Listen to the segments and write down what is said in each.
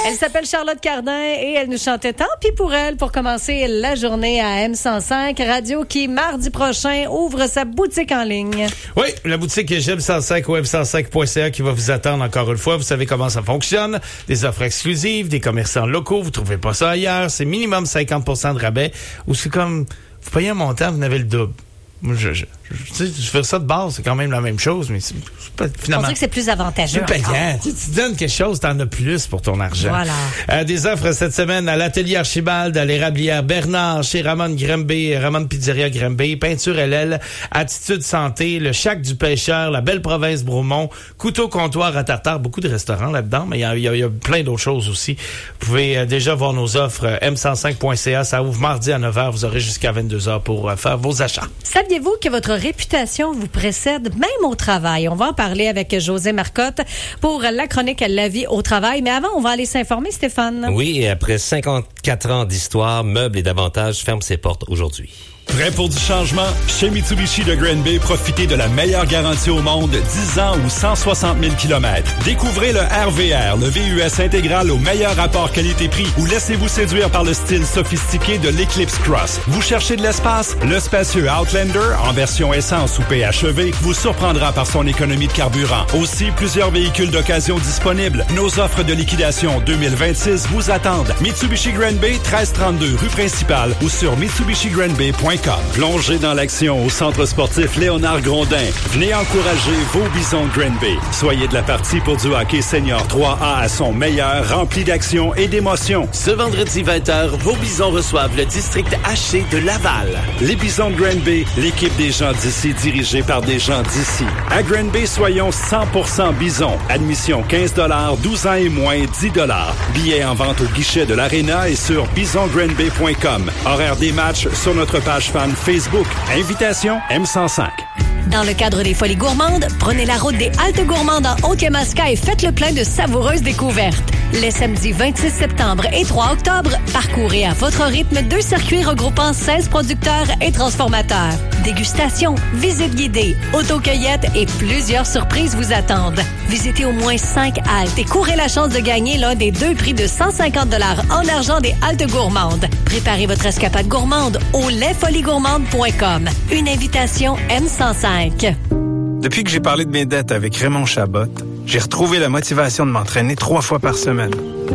Elle s'appelle Charlotte Cardin et elle nous chantait Tant pis pour elle pour commencer la journée à M105 Radio qui, mardi prochain, ouvre sa boutique en ligne. Oui, la boutique GM105 ou M105.ca qui va vous attendre encore une fois. Vous savez comment ça fonctionne. Des offres exclusives, des commerçants locaux. Vous trouvez pas ça ailleurs. C'est minimum 50% de rabais. Ou c'est comme, vous payez un montant, vous n'avez le double. Moi, je fais ça de base, c'est quand même la même chose, mais c'est pas, finalement. On dirait que c'est plus avantageux. C'est payant. Tu donnes quelque chose, t'en as plus pour ton argent. Voilà. Des offres cette semaine à l'Atelier Archibald, à l'Érablière Bernard, chez Ramon Grimby, Ramon Pizzeria Grimby, Peinture LL, Attitude Santé, le Shack du Pêcheur, la Belle Province Bromont, Couteau Comptoir à Tartare, beaucoup de restaurants là-dedans, mais il y a plein d'autres choses aussi. Vous pouvez déjà voir nos offres m105.ca, ça ouvre mardi à 9h, vous aurez jusqu'à 22h pour faire vos achats. Saviez-vous que votre réputation vous précède même au travail? On va en parler avec José Marcotte pour la chronique La vie au travail. Mais avant, on va aller s'informer, Stéphane. Oui, et après 54 ans d'histoire, Meubles et Davantage ferme ses portes aujourd'hui. Prêt pour du changement? Chez Mitsubishi de Granby, profitez de la meilleure garantie au monde, 10 ans ou 160 000 km. Découvrez le RVR, le VUS intégral au meilleur rapport qualité-prix, ou laissez-vous séduire par le style sophistiqué de l'Eclipse Cross. Vous cherchez de l'espace? Le spacieux Outlander, en version essence ou PHEV, vous surprendra par son économie de carburant. Aussi, plusieurs véhicules d'occasion disponibles. Nos offres de liquidation 2026 vous attendent. Mitsubishi Granby, 1332 rue principale ou sur mitsubishigranby.com. Plongez dans l'action au centre sportif Léonard Grondin. Venez encourager vos Bisons Granby. Soyez de la partie pour du hockey senior 3A à son meilleur, rempli d'action et d'émotion. Ce vendredi 20h, vos Bisons reçoivent le district haché de Laval. Les Bisons Granby, l'équipe des gens d'ici dirigée par des gens d'ici. À Granby, soyons 100% Bisons. Admission 15 $, 12 ans et moins, 10 $. Billets en vente au guichet de l'Arena et sur bisongranby.com. Horaire des matchs sur notre page fan Facebook. Invitation M105. Dans le cadre des Folies Gourmandes, prenez la route des Haltes Gourmandes en Haut-Yamaska et faites le plein de savoureuses découvertes. Les samedis 26 septembre et 3 octobre, parcourez à votre rythme 2 circuits regroupant 16 producteurs et transformateurs. Dégustation, visite guidée, autocueillette et plusieurs surprises vous attendent. Visitez au moins 5 haltes et courez la chance de gagner l'un des 2 prix de 150 $ en argent des Haltes Gourmandes. Préparez votre escapade gourmande au lesfoliesgourmandes.com. Une invitation M105. Depuis que j'ai parlé de mes dettes avec Raymond Chabot, j'ai retrouvé la motivation de m'entraîner 3 fois par semaine.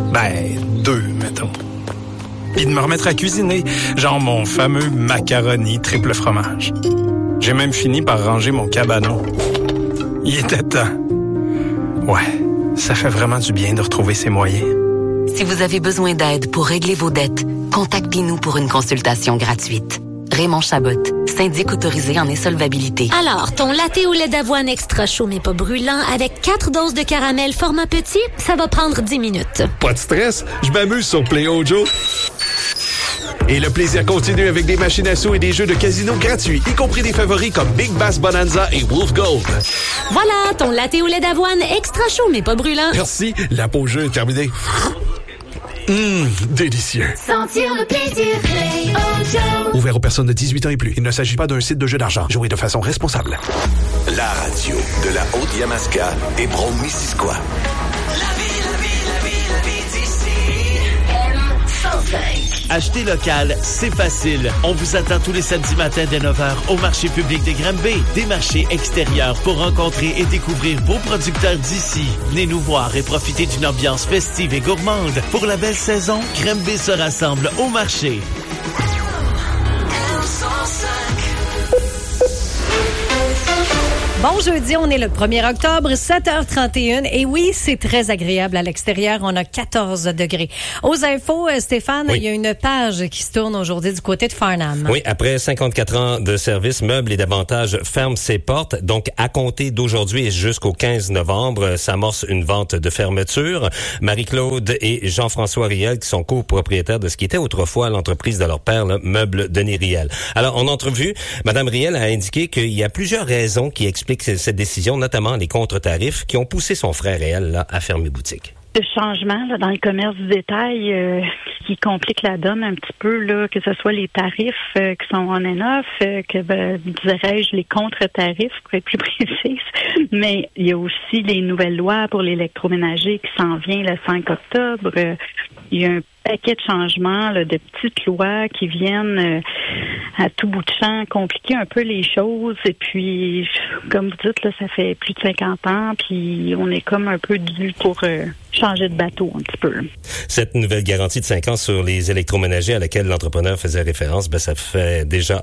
2, mettons. Puis de me remettre à cuisiner, genre mon fameux macaroni triple fromage. J'ai même fini par ranger mon cabanon. Il était temps. Ouais, ça fait vraiment du bien de retrouver ses moyens. Si vous avez besoin d'aide pour régler vos dettes, contactez-nous pour une consultation gratuite. Raymond Chabot, syndic autorisé en insolvabilité. Alors, ton latte au lait d'avoine extra chaud mais pas brûlant avec 4 doses de caramel format petit, ça va prendre 10 minutes. Pas de stress, je m'amuse sur Play Ojo. Et le plaisir continue avec des machines à sous et des jeux de casino gratuits, y compris des favoris comme Big Bass Bonanza et Wolf Gold. Voilà, ton latte au lait d'avoine extra chaud mais pas brûlant. Merci, la pause jeu est terminée. Délicieux. Sentir le plaisir, Play Ojo. Ouvert aux personnes de 18 ans et plus. Il ne s'agit pas d'un site de jeu d'argent. Jouez de façon responsable. La radio de la Haute-Yamaska et Brome-Missisquoi. Acheter local, c'est facile. On vous attend tous les samedis matins dès 9h au marché public de Granby. Des marchés extérieurs pour rencontrer et découvrir vos producteurs d'ici. Venez nous voir et profiter d'une ambiance festive et gourmande. Pour la belle saison, Granby se rassemble au marché. Bon jeudi, on est le 1er octobre, 7h31. Et oui, c'est très agréable à l'extérieur. On a 14 degrés. Aux infos, Stéphane, oui. Il y a une page qui se tourne aujourd'hui du côté de Farnham. Oui, après 54 ans de service, Meubles et Davantage ferme ses portes. Donc, à compter d'aujourd'hui et jusqu'au 15 novembre, s'amorce une vente de fermeture. Marie-Claude et Jean-François Riel, qui sont copropriétaires de ce qui était autrefois l'entreprise de leur père, le Meubles Denis Riel. Alors, en entrevue, Mme Riel a indiqué qu'il y a plusieurs raisons qui expliquent cette décision, notamment les contre-tarifs qui ont poussé son frère et elle là, à fermer boutique. Le changement là, dans le commerce du détail, qui complique la donne un petit peu, là, que ce soit les tarifs qui sont on and off, dirais-je, les contre-tarifs, pour être plus précise. Mais il y a aussi les nouvelles lois pour l'électroménager qui s'en vient le 5 octobre. Il y a un paquet de changements, là, de petites lois qui viennent à tout bout de champ compliquer un peu les choses. Et puis, comme vous dites, là, ça fait plus de 50 ans, puis on est comme un peu dû pour changer de bateau un petit peu. Cette nouvelle garantie de 5 ans sur les électroménagers à laquelle l'entrepreneur faisait référence, ça ferait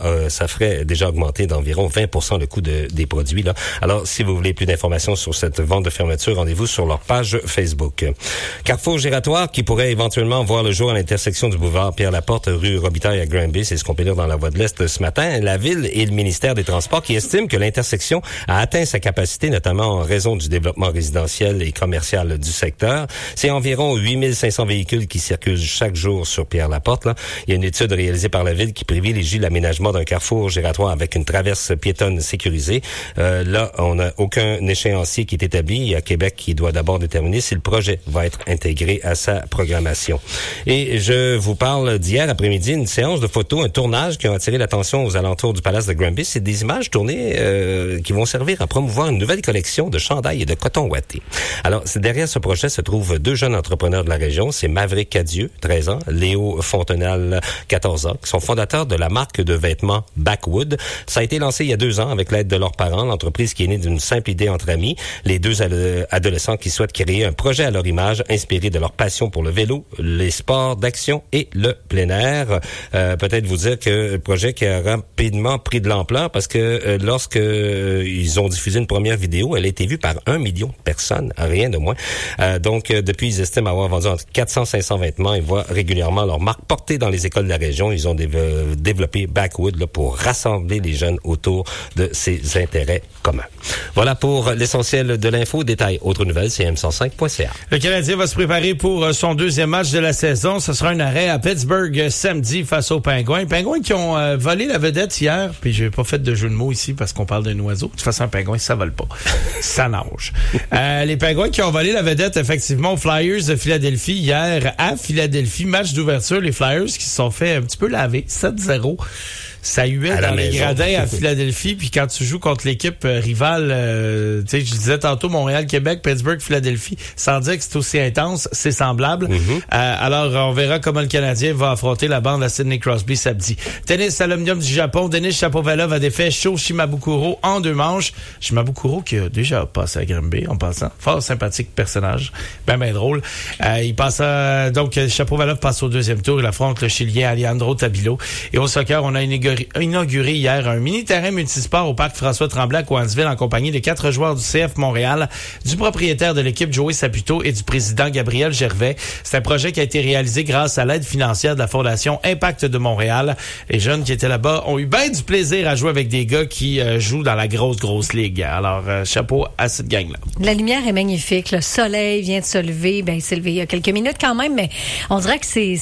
déjà augmenter d'environ 20% le coût des produits, là. Alors, si vous voulez plus d'informations sur cette vente de fermeture, rendez-vous sur leur page Facebook. Carrefour giratoire qui pourrait éventuellement voir le jour à l'intersection du boulevard Pierre-Laporte, rue Robitaille à Granby, c'est ce qu'on peut lire dans la Voix de l'Est ce matin. La Ville et le ministère des Transports qui estiment que l'intersection a atteint sa capacité, notamment en raison du développement résidentiel et commercial du secteur. C'est environ 8500 véhicules qui circulent chaque jour sur Pierre-Laporte, là. Il y a une étude réalisée par la Ville qui privilégie l'aménagement d'un carrefour giratoire avec une traverse piétonne sécurisée. Là, on n'a aucun échéancier qui est établi. Il y a Québec qui doit d'abord déterminer si le projet va être intégré à sa programmation. Et je vous parle d'hier après-midi, une séance de photos, un tournage qui a attiré l'attention aux alentours du Palace de Granby. C'est des images tournées qui vont servir à promouvoir une nouvelle collection de chandails et de coton ouaté. Alors, derrière ce projet se trouvent deux jeunes entrepreneurs de la région. C'est Maverick Cadieux, 13 ans, Léo Fontenal, 14 ans, qui sont fondateurs de la marque de vêtements Backwood. Ça a été lancé il y a 2 ans avec l'aide de leurs parents, l'entreprise qui est née d'une simple idée entre amis. Les deux adolescents qui souhaitent créer un projet à leur image, inspiré de leur passion pour le vélo, les sports d'action et le plein air. Peut-être vous dire que le projet qui a rapidement pris de l'ampleur parce que lorsque ils ont diffusé une première vidéo, elle a été vue par 1 million de personnes, rien de moins. Donc, depuis, ils estiment avoir vendu entre 400 et 500 vêtements. Ils voient régulièrement leur marque portée dans les écoles de la région. Ils ont développé Backwood là, pour rassembler les jeunes autour de ces intérêts communs. Voilà pour l'essentiel de l'info. Détail, autres nouvelles, c'est m105.ca. Le Canadien va se préparer pour son deuxième match de la saison. Ce sera un arrêt à Pittsburgh samedi face aux Pingouins. Pingouins qui ont volé la vedette hier. Puis j'ai pas fait de jeu de mots ici parce qu'on parle d'un oiseau. De toute façon, un pingouin, ça vole pas. Ça nage. Les Pingouins qui ont volé la vedette, effectivement, aux Flyers de Philadelphie hier à Philadelphie. Match d'ouverture. Les Flyers qui se sont fait un petit peu laver. 7-0. Ça huait dans les gradins à Philadelphie, puis quand tu joues contre l'équipe rivale, tu sais, je disais tantôt Montréal-Québec, Pittsburgh-Philadelphie, sans dire que c'est aussi intense, c'est semblable. Alors, on verra comment le Canadien va affronter la bande à Sidney Crosby samedi. Tennis Alumnium du Japon, Denis Shapovalov a défait Sho Shimabukuro en 2 manches. Shimabukuro qui a déjà passé à Granby, en passant. Fort sympathique personnage, ben drôle. Il passe donc Shapovalov passe au 2e tour, il affronte le Chilien Alejandro Tabilo. Et au soccer, on a inauguré hier un mini-terrain multisport au parc François-Tremblay à Cowansville en compagnie des 4 joueurs du CF Montréal, du propriétaire de l'équipe Joey Saputo et du président Gabriel Gervais. C'est un projet qui a été réalisé grâce à l'aide financière de la Fondation Impact de Montréal. Les jeunes qui étaient là-bas ont eu bien du plaisir à jouer avec des gars qui jouent dans la grosse ligue. Alors, chapeau à cette gang-là. La lumière est magnifique. Le soleil vient de se lever. Ben, il s'est levé il y a quelques minutes quand même, mais on dirait que c'est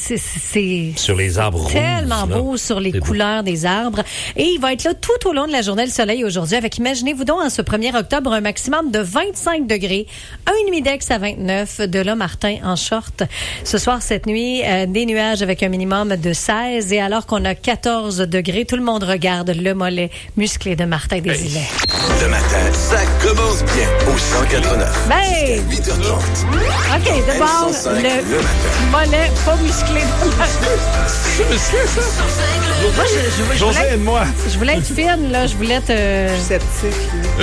sur les arbres tellement rouges, beau sur les couleurs des arbres. Et il va être là tout au long de la journée, le soleil aujourd'hui, avec, imaginez-vous donc, en ce 1er octobre, un maximum de 25 degrés, un humidex à 29, de là, Martin en short. Ce soir, cette nuit, des nuages avec un minimum de 16, et alors qu'on a 14 degrés, tout le monde regarde le mollet musclé de Martin Desilets. Le matin, ça commence bien au 189. Ben! Jusqu'à 8h30. OK, d'abord, le mollet pas musclé de Martin. Moi, je voulais être fine, là. Je voulais être... sceptique.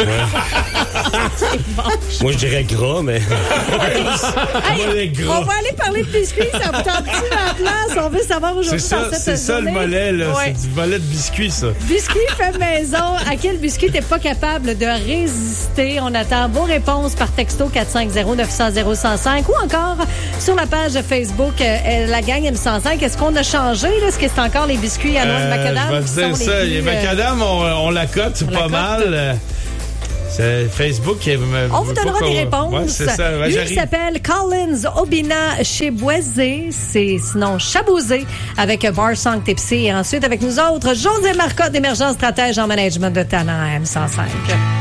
Moi, je dirais gras, mais... Hey, on va aller parler de biscuits. Ça vous tente-tu à la place? On veut savoir aujourd'hui c'est ça le mollet, là. Ouais. C'est du mollet de biscuit, ça. Biscuit fait maison. À quel biscuit t'es pas capable de résister? On attend vos réponses par texto 450-900-0105 ou encore sur la page Facebook la gang M105. Est-ce qu'on a changé? Là? Est-ce que c'est encore les biscuits à noix de macadam? Je vais te dire ça. Les macadam, on la cote pas mal. C'est Facebook. On vous donnera des réponses. Ouais, c'est ça. Ouais, lui qui s'appelle Collins Obina chez Boisé. C'est sinon Chabouzé avec Bar Song Tipsy. Et ensuite, avec nous autres, José Marcotte, émergent stratège en management de talent à M105.